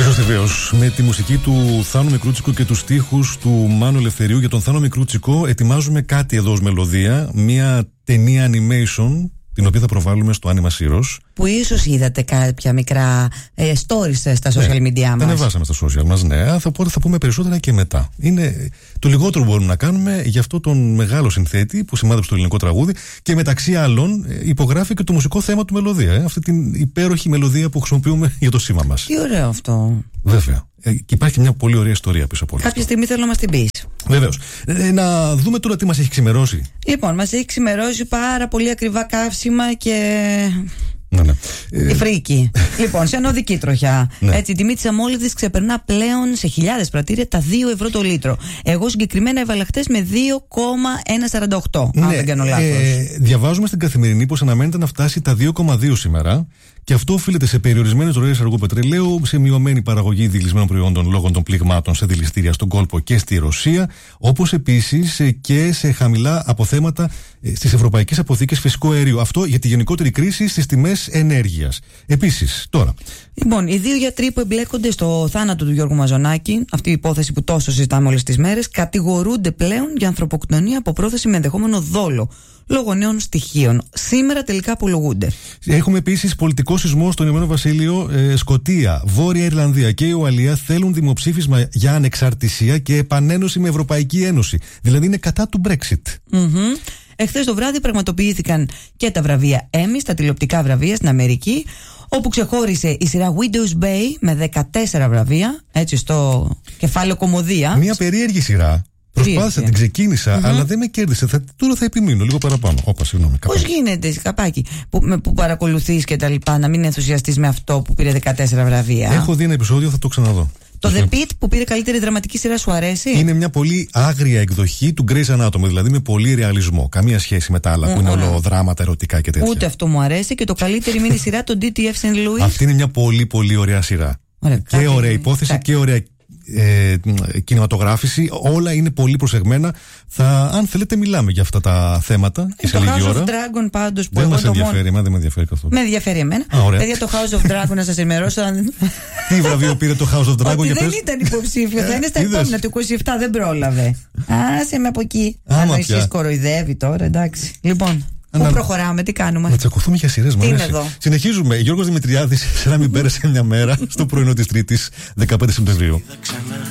Βεβαίως, με τη μουσική του Θάνο Μικρούτσικου και τους στίχους του Μάνου Ελευθερίου. Για τον Θάνο Μικρούτσικο ετοιμάζουμε κάτι εδώ ως μελωδία, μια ταινία animation, την οποία θα προβάλλουμε στο Άνιμα Σύρος. Που ίσως είδατε κάποια μικρά stories στα social media μας. Τα ανεβάσαμε στα social μας, ναι. Οπότε θα πούμε περισσότερα και μετά. Είναι το λιγότερο που μπορούμε να κάνουμε για αυτό τον μεγάλο συνθέτη που σημάδεψε το ελληνικό τραγούδι και μεταξύ άλλων υπογράφει και το μουσικό θέμα του μελωδία. Αυτή την υπέροχη μελωδία που χρησιμοποιούμε για το σήμα μας. Τι ωραίο αυτό. Βέβαια. Και υπάρχει μια πολύ ωραία ιστορία πίσω από όλα. Κάποια στιγμή θέλω να μας την πεις. Βεβαίως. Να δούμε τώρα τι μας έχει ξημερώσει. Λοιπόν, μας έχει ξημερώσει πάρα πολύ ακριβά καύσιμα και. Ναι. Η φρίκη. Λοιπόν, σε ανωδική τροχιά. Ναι. Έτσι, η τιμή της αμόλυβδης ξεπερνά πλέον σε χιλιάδες πρατήρια τα 2 ευρώ το λίτρο. Εγώ συγκεκριμένα έβαλα χτες με 2,148. Ναι, αν δεν κάνω λάθος. Διαβάζουμε στην Καθημερινή πως αναμένεται να φτάσει τα 2,2 σήμερα. Και αυτό οφείλεται σε περιορισμένες ροές αργού πετρελαίου, σε μειωμένη παραγωγή δηλισμένων προϊόντων λόγω των πληγμάτων σε δηληστήρια στον κόλπο και στη Ρωσία, όπως επίσης και σε χαμηλά αποθέματα στις ευρωπαϊκές αποθήκες φυσικού αερίου. Αυτό για τη γενικότερη κρίση στις τιμές ενέργειας. Επίσης, τώρα. Λοιπόν, οι 2 γιατροί που εμπλέκονται στο θάνατο του Γιώργου Μαζονάκη, αυτή η υπόθεση που τόσο συζητάμε όλες τις μέρες, κατηγορούνται πλέον για ανθρωποκτονία από πρόθεση με ενδεχόμενο δόλο. Λόγω νέων στοιχείων. Σήμερα τελικά απολογούνται. Έχουμε επίσης πολιτικό σεισμό στο Ηνωμένο Βασίλειο, Σκωτία, Βόρεια Ιρλανδία και η Ουαλία θέλουν δημοψήφισμα για ανεξαρτησία και επανένωση με Ευρωπαϊκή Ένωση. Δηλαδή είναι κατά του Brexit. Εχθές το βράδυ πραγματοποιήθηκαν και τα βραβεία Emmy, τα τηλεοπτικά βραβεία στην Αμερική, όπου ξεχώρισε η σειρά Widow's Bay με 14 βραβεία, έτσι στο κεφάλαιο κωμωδία. Μια περίεργη σειρά. Προσπάθησα, την ξεκίνησα, αλλά δεν με κέρδισε. Τώρα θα επιμείνω λίγο παραπάνω. Πώς γίνεται, καπάκι, που παρακολουθείς και τα λοιπά, να μην ενθουσιαστείς με αυτό που πήρε 14 βραβεία? Έχω δει ένα επεισόδιο, θα το ξαναδώ. Το The Pitt που πήρε καλύτερη δραματική σειρά, σου αρέσει? Είναι μια πολύ άγρια εκδοχή του Grey's Anatomy, δηλαδή με πολύ ρεαλισμό. Καμία σχέση με τα άλλα που είναι όλο δράματα, ερωτικά και τέτοια. Ούτε αυτό μου αρέσει. Και το καλύτερη μίνι σειρά, το DTF St. Louis. Αυτή είναι μια πολύ πολύ ωραία σειρά. Και ωραία υπόθεση και ωραία κινηματογράφηση, όλα είναι πολύ προσεγμένα. Αν θέλετε, μιλάμε για αυτά τα θέματα και σε λίγη ώρα. Το House of Dragon, πάντως, που δεν μας ενδιαφέρει, δεν με ενδιαφέρει καθόλου. Με ενδιαφέρει εμένα. Παιδιά, το House of Dragon, να σας ενημερώσω. Τι βραβείο πήρε το House of Dragon? Ότι δεν ήταν υποψήφιο, θα είναι στα επόμενα του 27, δεν πρόλαβε. Άσε με από εκεί. Αν εσείς κοροϊδεύει τώρα, εντάξει. Λοιπόν, πού προχωράμε, τι κάνουμε? Να τσακωθούμε για σειρές, μου αρέσει. Συνεχίζουμε. Γιώργος Δημητριάδης, σε να μην πέρασε μια μέρα, στο πρωινό της Τρίτης, 15 Σεπτεμβρίου.